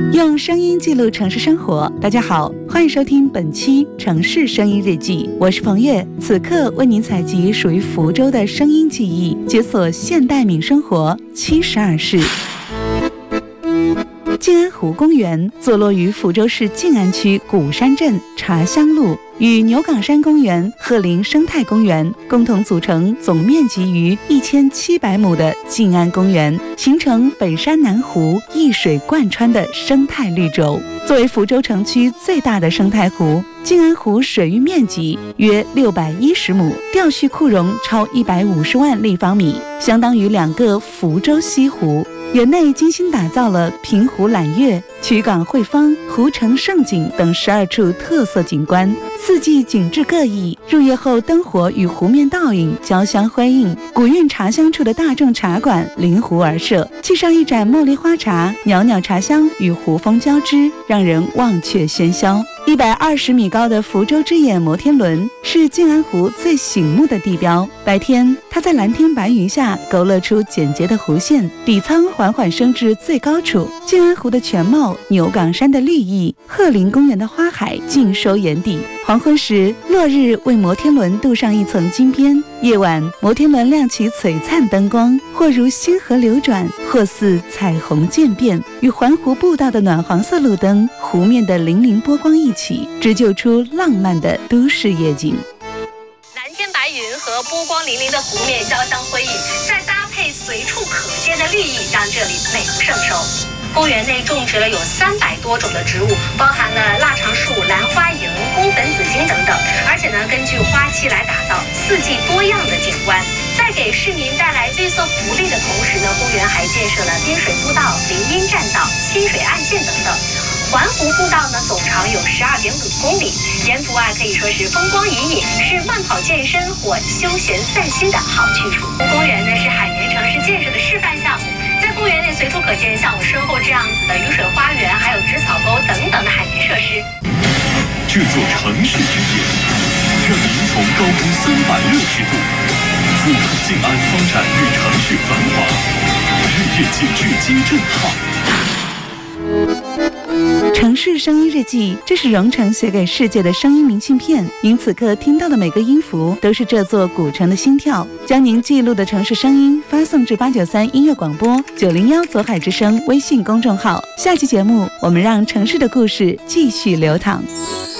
用声音记录城市生活。大家好，欢迎收听本期城市声音日记，我是彭月。此刻为您采集属于福州的声音记忆，解锁现代闽生活72事。静安湖公园坐落于福州市静安区古山镇茶香路，与牛岗山公园、鹤林生态公园共同组成总面积逾1700亩的静安公园，形成北山南湖一水贯穿的生态绿洲。作为福州城区最大的生态湖，静安湖水域面积约610亩，调蓄库容超150万立方米，相当于2个福州西湖。园内精心打造了平湖揽月、曲港汇芳、湖城胜景等12处特色景观，四季景致各异。入夜后灯火与湖面倒影交相辉映，古韵茶香处的大众茶馆临湖而设，沏上一盏茉莉花茶，袅袅茶香与湖风交织，让人忘却喧嚣。120米高的福州之眼摩天轮是静安湖最醒目的地标。白天，它在蓝天白云下勾勒出简洁的弧线，底舱缓缓升至最高处，静安湖的全貌、牛岗山的绿意、鹤林公园的花海尽收眼底。黄昏时，落日为摩天轮镀上一层金边，夜晚摩天轮亮起璀璨灯光，或如星河流转，或似彩虹渐变，与环湖步道的暖黄色路灯、湖面的粼粼波光一起，织就出浪漫的都市夜景。 蓝天白云和波光粼粼的湖面交相辉映，再搭配随处可见的绿意，让这里美不胜收。公园内种植了有300多种的植物，包含了腊肠树、兰花楹、宫粉紫荆等等，而且根据花期来打造四季多样的景观。在给市民带来绿色福利的同时公园还建设了滨水步道、林荫栈道、清水岸线等等。环湖步道总长有12.5公里，沿途可以说是风光旖旎，是慢跑健身或休闲散心的好去处。公园是海绵城市建设的示范项目，在公园内随处可见像我身后这样子的雨水花园，还有植草沟等等的海绵设施。 这座城市之眼，让您从高空360度俯瞰静安发展与城市繁华，日夜景致皆震撼。 城市声音日记，这是蓉城写给世界的声音明信片。您此刻听到的每个音符，都是这座古城的心跳。将您记录的城市声音发送至893音乐广播901左海之声微信公众号。下期节目，我们让城市的故事继续流淌。